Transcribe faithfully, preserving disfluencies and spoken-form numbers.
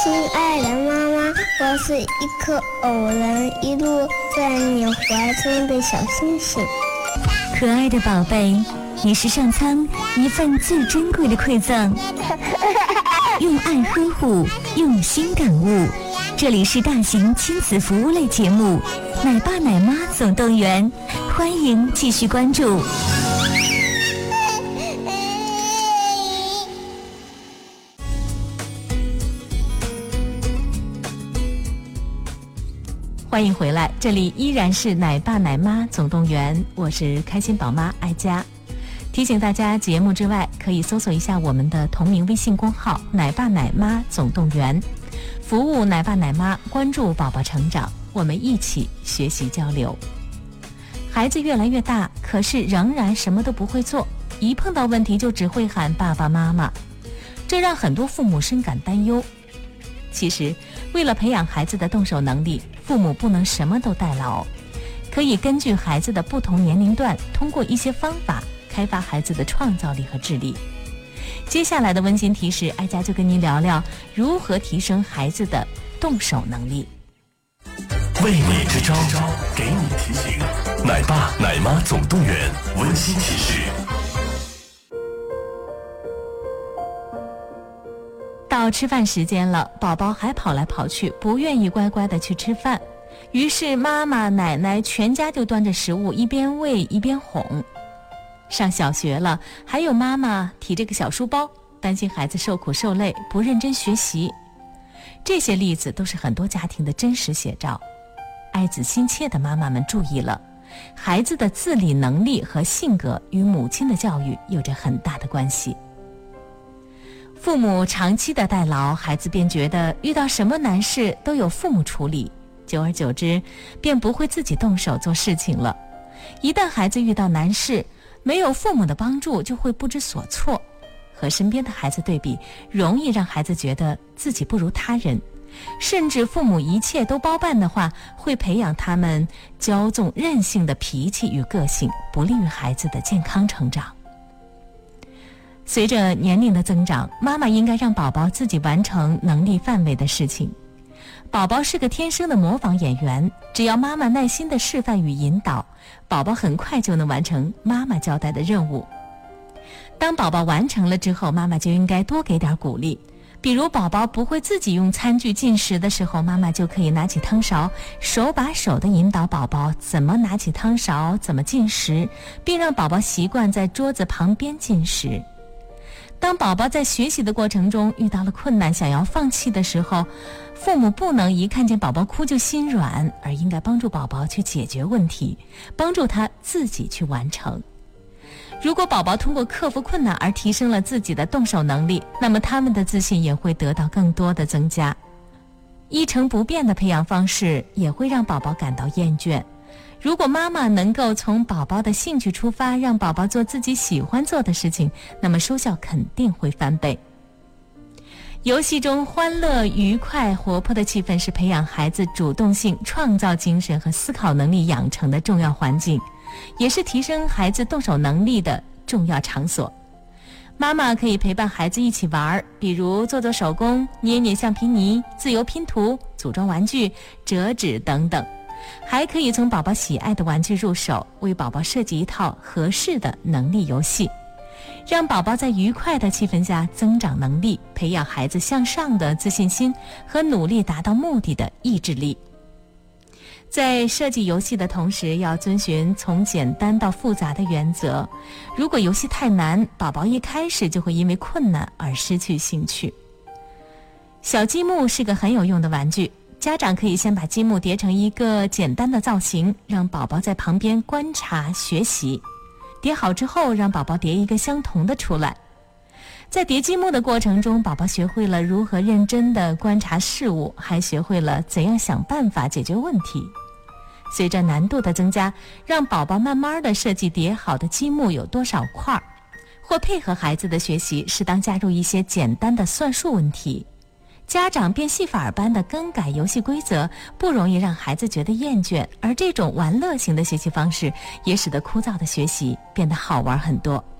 亲爱的妈妈，我是一颗偶然一路在你怀中的小星星。 可爱的宝贝，你是上苍一份最珍贵的馈赠，用爱呵护，用心感悟。这里是大型亲子服务类节目《奶爸奶妈总动员》，欢迎继续关注。欢迎回来，这里依然是奶爸奶妈总动员，我是开心宝妈艾佳。提醒大家，节目之外可以搜索一下我们的同名微信公号奶爸奶妈总动员，服务奶爸奶妈，关注宝宝成长，我们一起学习交流。孩子越来越大，可是仍然什么都不会做，一碰到问题就只会喊爸爸妈妈，这让很多父母深感担忧。其实为了培养孩子的动手能力，父母不能什么都代劳，可以根据孩子的不同年龄段，通过一些方法开发孩子的创造力和智力。接下来的温馨提示，艾佳就跟您聊聊如何提升孩子的动手能力。 为你支招，给你提醒，奶爸奶妈总动员温馨提示。 到吃饭时间了，宝宝还跑来跑去，不愿意乖乖的去吃饭，于是妈妈奶奶全家就端着食物一边喂一边哄。上小学了，还有妈妈提着个小书包，担心孩子受苦受累不认真学习。这些例子都是很多家庭的真实写照。爱子心切的妈妈们注意了，孩子的自理能力和性格与母亲的教育有着很大的关系。父母长期的代劳，孩子便觉得遇到什么难事都有父母处理，久而久之便不会自己动手做事情了。一旦孩子遇到难事，没有父母的帮助就会不知所措，和身边的孩子对比，容易让孩子觉得自己不如他人，甚至父母一切都包办的话，会培养他们骄纵任性的脾气与个性，不利于孩子的健康成长。随着年龄的增长，妈妈应该让宝宝自己完成能力范围的事情。宝宝是个天生的模仿演员，只要妈妈耐心的示范与引导，宝宝很快就能完成妈妈交代的任务。当宝宝完成了之后，妈妈就应该多给点鼓励。比如宝宝不会自己用餐具进食的时候，妈妈就可以拿起汤勺，手把手地引导宝宝怎么拿起汤勺，怎么进食，并让宝宝习惯在桌子旁边进食。当宝宝在学习的过程中遇到了困难，想要放弃的时候，父母不能一看见宝宝哭就心软，而应该帮助宝宝去解决问题，帮助他自己去完成。如果宝宝通过克服困难而提升了自己的动手能力，那么他们的自信也会得到更多的增加。一成不变的培养方式也会让宝宝感到厌倦。如果妈妈能够从宝宝的兴趣出发，让宝宝做自己喜欢做的事情，那么收效肯定会翻倍。游戏中欢乐、愉快、活泼的气氛是培养孩子主动性、创造精神和思考能力养成的重要环境，也是提升孩子动手能力的重要场所。妈妈可以陪伴孩子一起玩，比如做做手工、捏捏橡皮泥、自由拼图、组装玩具、折纸等等。还可以从宝宝喜爱的玩具入手，为宝宝设计一套合适的能力游戏，让宝宝在愉快的气氛下增长能力，培养孩子向上的自信心和努力达到目的的意志力。在设计游戏的同时，要遵循从简单到复杂的原则。如果游戏太难，宝宝一开始就会因为困难而失去兴趣。小积木是个很有用的玩具，家长可以先把积木叠成一个简单的造型，让宝宝在旁边观察学习。叠好之后，让宝宝叠一个相同的出来。在叠积木的过程中，宝宝学会了如何认真地观察事物，还学会了怎样想办法解决问题。随着难度的增加，让宝宝慢慢地设计叠好的积木有多少块，或配合孩子的学习，适当加入一些简单的算术问题。家长变戏法般的更改游戏规则，不容易让孩子觉得厌倦，而这种玩乐型的学习方式也使得枯燥的学习变得好玩很多。